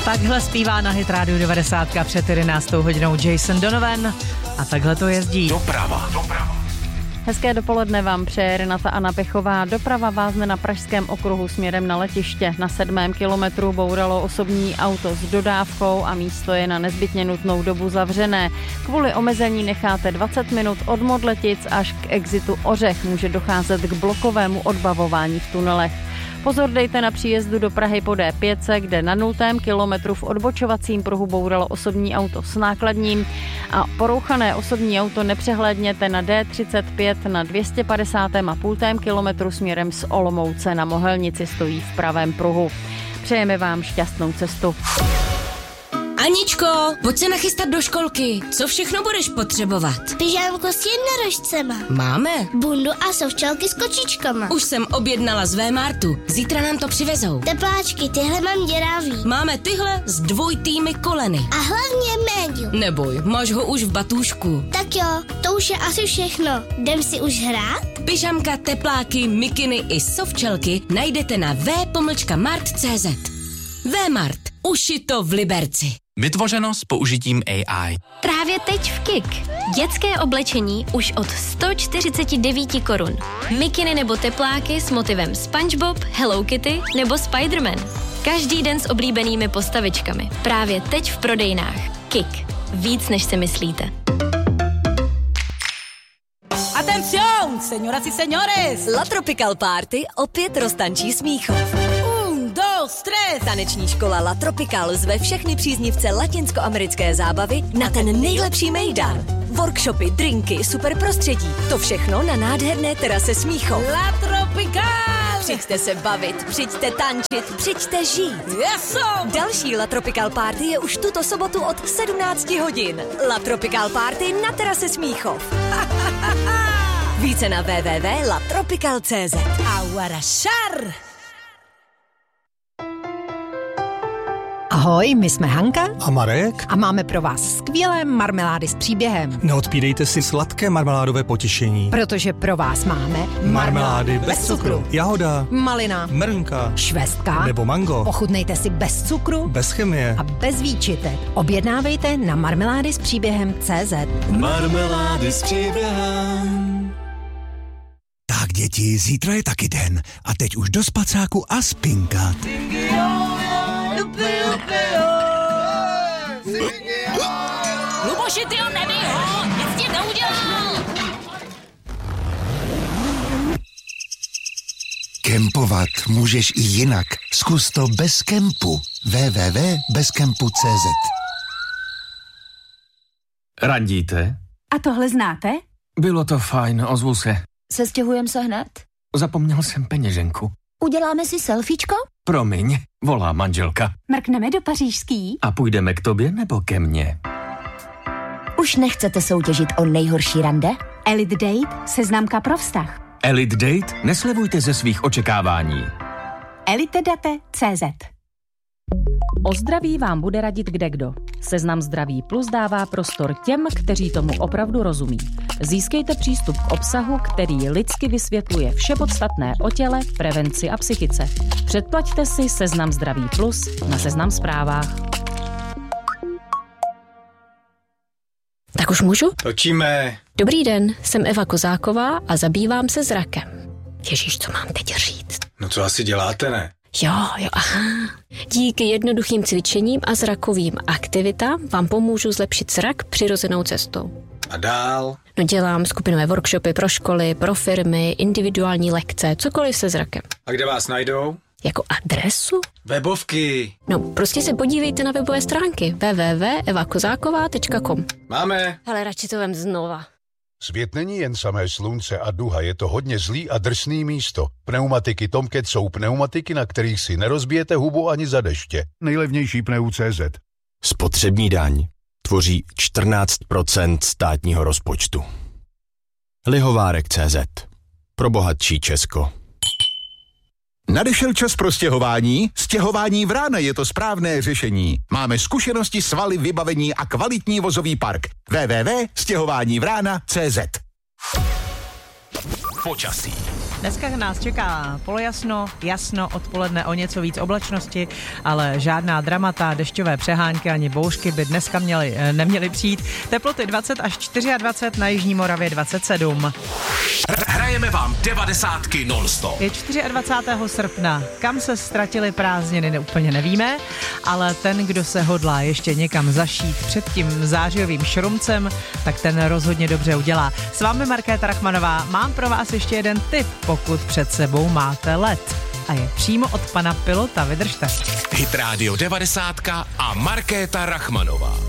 Takhle zpívá na Hit Radio 90 před 11. hodinou Jason Donovan a takhle to jezdí. Doprava. Hezké dopoledne vám přeje Renata Anna Pechová. Doprava vázne na pražském okruhu směrem na letiště. Na 7. kilometru bouralo osobní auto s dodávkou a místo je na nezbytně nutnou dobu zavřené. Kvůli omezení necháte 20 minut od Modletic až k exitu Ořech. Může docházet k blokovému odbavování v tunelech. Pozor dejte na příjezdu do Prahy po D5, kde na 0. kilometru v odbočovacím pruhu bouralo osobní auto s nákladním a porouchané osobní auto nepřehlédněte na D35 na 250,5 kilometru směrem z Olomouce na Mohelnici stojí v pravém pruhu. Přejeme vám šťastnou cestu. Aničko, pojď se nachystat do školky. Co všechno budeš potřebovat? Pyžámko s jednorožcema. Máme. Bundu a sovčelky s kočičkama. Už jsem objednala z Vmartu. Zítra nám to přivezou. Tepláčky, tyhle mám děravý. Máme tyhle s dvojitými koleny. A hlavně médium. Neboj, máš ho už v batůžku. Tak jo, to už je asi všechno. Jdem si už hrát? Pyžamka, tepláky, mikiny i sovčelky najdete na v-mart.cz. Vmart. Ušito v Liberci. Vytvořeno s použitím AI. Právě teď v KIK. Dětské oblečení už od 149 korun. Mikiny nebo tepláky s motivem SpongeBob, Hello Kitty nebo Spider-Man. Každý den s oblíbenými postavičkami. Právě teď v prodejnách. KIK. Víc než si myslíte. Atención, señoras y señores. La Tropical Party opět roztančí Smíchov. 1, 2, 3. Taneční škola La Tropical zve všechny příznivce latinskoamerické zábavy na ten nejlepší mejdan. Workshopy, drinky, super prostředí. To všechno na nádherné terase Smíchov. La Tropical. Přijďte se bavit, přijďte tančit, přijďte žít. Yeso. Další La Tropical Party je už tuto sobotu od 17 hodin. La Tropical Party na terase Smíchov. Více na www.latropical.cz. Aguarašar. Ahoj, my jsme Hanka a Marek a máme pro vás skvělé marmelády s příběhem. Neodpídejte si sladké marmeládové potěšení. Protože pro vás máme Marmelády bez cukru. Jahoda, malina, mrnka, švestka nebo mango. Ochutnejte si bez cukru, Bez chemie. a bez výčitek. Objednávejte na marmelády s příběhem CZ. Marmelády s příběhem. Tak děti, zítra je taky den. A teď už do spacáku a spinkat. Luboši, ty ho nebij ho, nic ti neudělal. Kempovat můžeš i jinak. Zkus to bez kempu. www.bezkempu.cz. Randíte? A tohle znáte? Bylo to fajn, ozvu se. Sestěhujem se hned? Zapomněl jsem peněženku. Uděláme si selfiečko? Promiň, volá manželka. Mrkneme do pařížský? A půjdeme k tobě nebo ke mně? Už nechcete soutěžit o nejhorší rande? Elite Date, seznamka pro vztah. Elite Date? Neslevujte ze svých očekávání. elitedate.cz. O zdraví vám bude radit kdekdo. Seznam Zdraví Plus dává prostor těm, kteří tomu opravdu rozumí. Získejte přístup k obsahu, který lidsky vysvětluje vše podstatné o těle, prevenci a psychice. Předplaťte si Seznam Zdraví Plus na Seznam Zprávách. Tak už můžu? Točíme. Dobrý den, jsem Eva Kozáková a zabývám se zrakem. Ježíš, co mám teď říct? No co asi děláte, ne? Jo, aha. Díky jednoduchým cvičením a zrakovým aktivitám vám pomůžu zlepšit zrak přirozenou cestou. A dál? No dělám skupinové workshopy pro školy, pro firmy, individuální lekce, cokoliv se zrakem. A kde vás najdou? Jako adresu? Webovky. No, prostě se podívejte na webové stránky www.evakozáková.com. Máme. Hele, radši to vem znova. Svět není jen samé slunce a duha, je to hodně zlý a drsný místo. Pneumatiky Tomcat jsou pneumatiky, na kterých si nerozbijete hubu ani za deště. Nejlevnější pneu.cz. Spotřební daň tvoří 14% státního rozpočtu. Lihovárek.cz. Pro bohatší Česko. Nadešel čas pro stěhování? Stěhování Vrána je to správné řešení. Máme zkušenosti, svaly, vybavení a kvalitní vozový park. www.stěhovánivrána.cz. Počasí. Dneska nás čeká polojasno, jasno, odpoledne o něco víc oblačnosti, ale žádná dramata, dešťové přehánky ani bouřky by dneska neměly přijít. Teploty 20 až 24, na Jižní Moravě 27. Hrajeme vám 90 non-stop. Je 24. srpna. Kam se ztratily prázdniny, úplně nevíme, ale ten, kdo se hodlá ještě někam zašít před tím zářijovým šrumcem, tak ten rozhodně dobře udělá. S vámi Markéta Rachmanová. Mám pro vás ještě jeden tip, pokud před sebou máte led. A je přímo od pana pilota. Vydržte. Hit Radio 90 a Markéta Rachmanová.